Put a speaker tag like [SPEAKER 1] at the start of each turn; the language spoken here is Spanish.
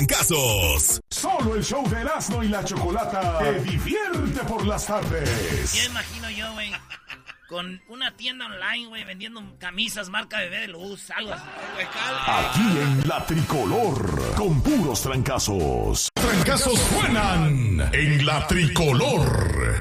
[SPEAKER 1] trancazos.
[SPEAKER 2] Solo el show de Erasmo y la Chocolata te divierte por las tardes.
[SPEAKER 3] Ya imagino yo, güey, con una tienda online, güey, vendiendo camisas marca Bebé de Luz, algo así.
[SPEAKER 2] Aquí en La Tricolor, con puros trancazos.
[SPEAKER 1] Trancazos suenan en La Tricolor.